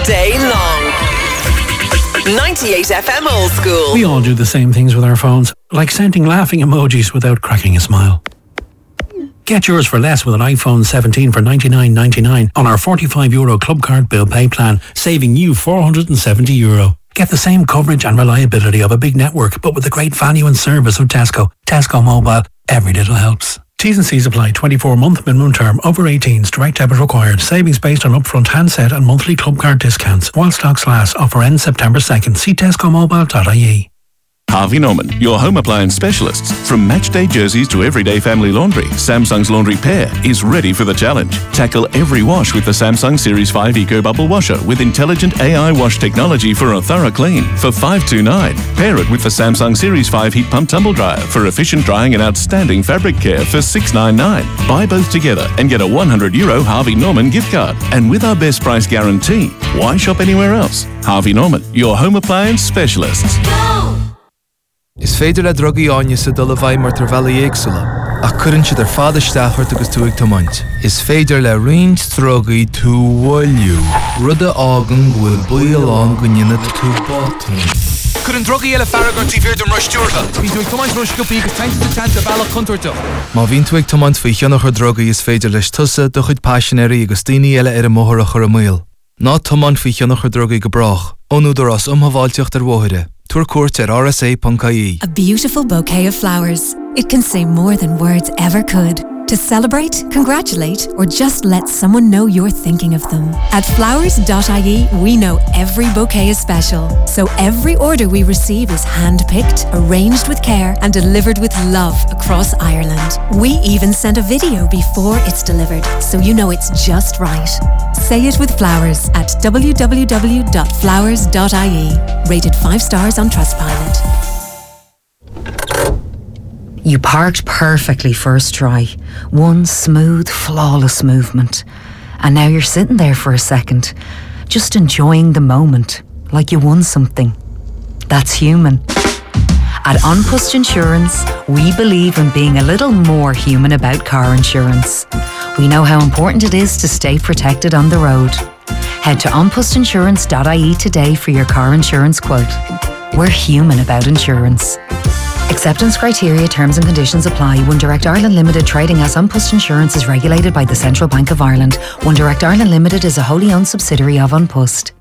day long. 98 FM Old School. We all do the same things with our phones, like sending laughing emojis without cracking a smile. Get yours for less with an iPhone 17 for €99.99 on our €45 Club Card Bill Pay plan, saving you €470. Get the same coverage and reliability of a big network, but with the great value and service of Tesco. Tesco Mobile. Every little helps. T's and C's apply. 24-month minimum term. Over 18s. Direct debit required. Savings based on upfront handset and monthly club card discounts. While stocks last. Offer ends September 2nd. See tescomobile.ie. Harvey Norman, your home appliance specialists. From matchday jerseys to everyday family laundry, Samsung's Laundry Pair is ready for the challenge. Tackle every wash with the Samsung Series 5 Eco Bubble Washer with intelligent AI wash technology for a thorough clean for $529. Pair it with the Samsung Series 5 Heat Pump Tumble Dryer for efficient drying and outstanding fabric care for $699. Buy both together and get a €100 Harvey Norman gift card. And with our best price guarantee, why shop anywhere else? Harvey Norman, your home appliance specialists. Is féidir le drogaí áine sa dul a bhaid mar tar bhela éagsúla, ach cuireann siad ar fada steachart agus tú ag tomaint. Is féidir le roinnt drogaí tú bhfuilliú. Rud a ágan bhfuil buailán go nionad tú bátain. Cuireann drogaí eile farragar tí bhír don ruistíortha. Bhín tú ag tomaint ruisciúpaí agus tainte bhealach contoirteach. Má bhín tú ag tomaint faoi cheannach ar drogaí is féidir leis tusa do chuid passionéirí agus daoine eile ar a móthach ar a míl. Ná tomaint faoi cheannach ar drogaí go brach, ónúdar as umhaváilteocht ar bmhóithire. Tour court at rsa.ie. A beautiful bouquet of flowers. It can say more than words ever could. To celebrate, congratulate, or just let someone know you're thinking of them. At flowers.ie, we know every bouquet is special. So every order we receive is hand-picked, arranged with care, and delivered with love across Ireland. We even send a video before it's delivered, so you know it's just right. Say it with Flowers at www.flowers.ie. Rated 5 stars on Trustpilot. You parked perfectly first try. One smooth, flawless movement. And now you're sitting there for a second, just enjoying the moment, like you won something. That's human. At An Post Insurance, we believe in being a little more human about car insurance. We know how important it is to stay protected on the road. Head to onpostinsurance.ie today for your car insurance quote. We're human about insurance. Acceptance criteria, terms and conditions apply. One Direct Ireland Limited trading as An Post Insurance is regulated by the Central Bank of Ireland. One Direct Ireland Limited is a wholly owned subsidiary of An Post.